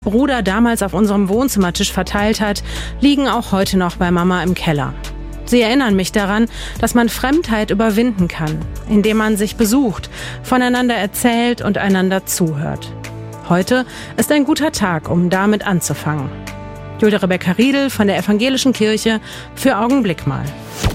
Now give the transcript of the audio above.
Bruder damals auf unserem Wohnzimmertisch verteilt hat, liegen auch heute noch bei Mama im Keller. Sie erinnern mich daran, dass man Fremdheit überwinden kann, indem man sich besucht, voneinander erzählt und einander zuhört. Heute ist ein guter Tag, um damit anzufangen. Julia Rebecca Riedel von der Evangelischen Kirche für Augenblick mal.